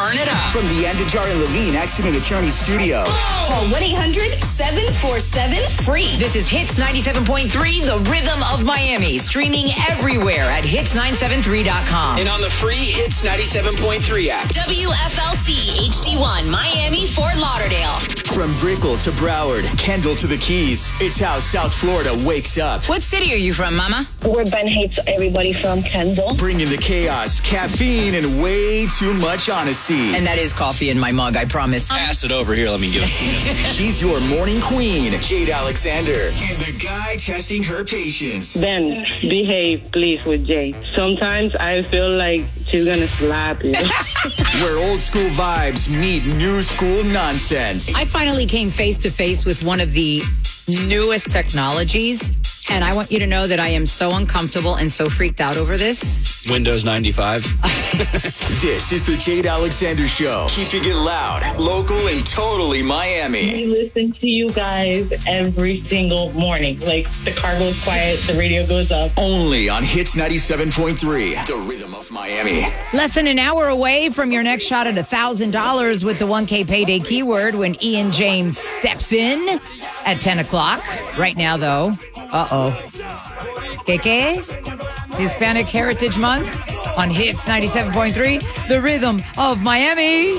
turn it up. From the Andajar and Levine Accident Attorney Studio. Call 1-800-747-FREE. This is Hits 97.3, the rhythm of Miami. Streaming everywhere at hits973.com. And on the free Hits 97.3 app. WFLC HD1, Miami, Fort Lauderdale. From Brickell to Broward, Kendall to the Keys, it's how South Florida wakes up. What city are you from, Mama? Where Ben hates everybody from Kendall. Bringing the chaos, caffeine, and way too much honesty. And that is coffee in my mug, I promise. Pass it over here. Let me give it to you. She's your morning queen, Jade Alexander. And the guy testing her patience. Ben, behave, please, with Jay. Sometimes I feel like she's gonna slap you. Where old school vibes meet new school nonsense. I finally came face to face with one of the newest technologies, and I want you to know that I am so uncomfortable and so freaked out over this. Windows 95. This is the Jade Alexander Show. Keeping it loud, local, and totally Miami. We listen to you guys every single morning. Like, the car goes quiet, the radio goes up. Only on Hits 97.3, the rhythm of Miami. Less than an hour away from your next shot at $1,000 with the 1K payday keyword when Ian James steps in at 10 o'clock. Right now, though, ¿Qué? Hispanic Heritage Month on Hits 97.3, the rhythm of Miami.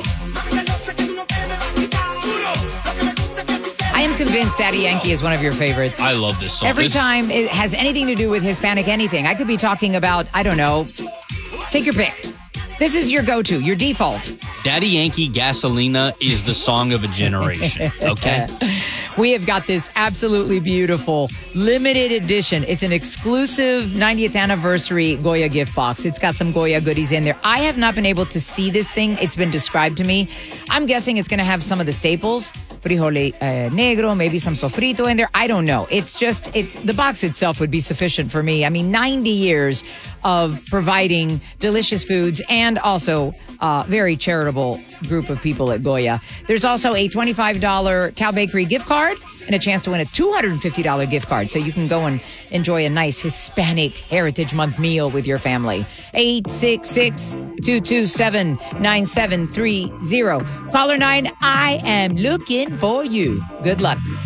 I am convinced Daddy Yankee is one of your favorites. I love this song. Every time it has anything to do with Hispanic anything. I could be talking about, I don't know, take your pick. This is your go-to, your default. Daddy Yankee Gasolina is the song of a generation, okay? We have got this absolutely beautiful limited edition. It's an exclusive 90th anniversary Goya gift box. It's got some Goya goodies in there. I have not been able to see this thing. It's been described to me. I'm guessing it's going to have some of the staples. Frijole negro, maybe some sofrito in there. I don't know. It's the box itself would be sufficient for me. I mean, 90 years of providing delicious foods and also very charitable group of people at Goya. There's also a $25 Cow Bakery gift card and a chance to win a $250 gift card. So you can go and enjoy a nice Hispanic Heritage Month meal with your family. 866-227-9730. Caller 9, I am looking for you. Good luck.